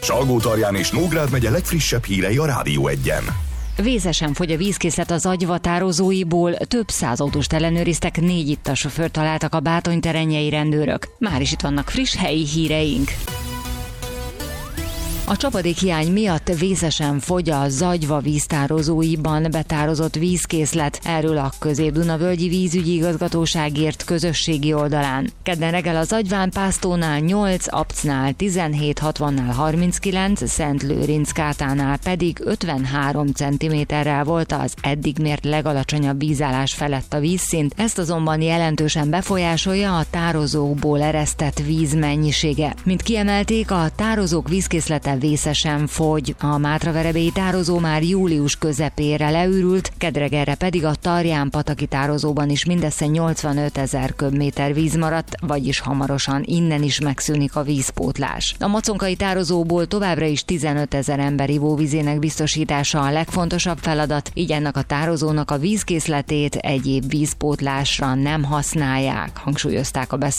Salgótarján és Nógrád megye legfrissebb hírei a Rádió 1-en. Vészesen fogy a vízkészlet az Agyva tározóiból, több száz autóst ellenőriztek, 4 ittas sofőrt találtak a Bátony terenjei rendőrök. Már is itt vannak friss helyi híreink. A csapadékhiány miatt vészesen fogy a Agyva víztározóiban betározott vízkészlet, erről a Közép-Duna-völgyi vízügyi igazgatóság írt közösségi oldalán. Kedden reggel az Agyván Pásztónál 8, Apcnál 17, 60-nál 39, Szentlőrinckátánál pedig 53 cm-rel volt az eddig mért legalacsonyabb vízállás felett a vízszint, ezt azonban jelentősen befolyásolja a tározókból eresztett víz mennyisége. Mint kiemelték, a tározók vízkészlete vészesen fogy. A mátraverebélyi tározó már július közepére leürült, kedregelre pedig a Tarján-pataki tározóban is mindössze 85 000 köbméter víz maradt, vagyis hamarosan innen is megszűnik a vízpótlás. A maconkai tározóból továbbra is 15 000 ember ivóvízének biztosítása a legfontosabb feladat, így ennek a tározónak a vízkészletét egyéb vízpótlásra nem használják, hangsúlyozták a